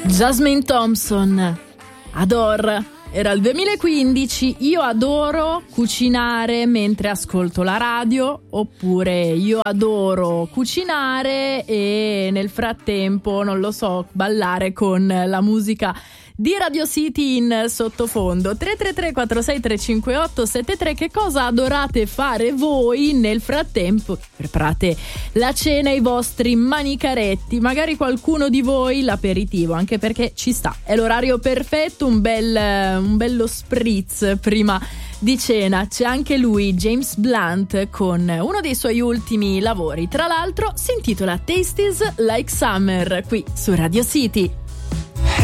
Jasmine Thompson, Adore. Era il 2015. Io adoro cucinare mentre ascolto la radio, oppure io adoro cucinare e nel frattempo, non lo so, ballare con la musica di Radio City in sottofondo. 333 46358 73. Che cosa adorate fare voi nel frattempo? Preparate la cena, i vostri manicaretti, magari qualcuno di voi l'aperitivo, anche perché ci sta, è l'orario perfetto, un bello spritz prima di cena. C'è anche lui, James Blunt, con uno dei suoi ultimi lavori, tra l'altro si intitola Tastes Like Summer, qui su Radio City.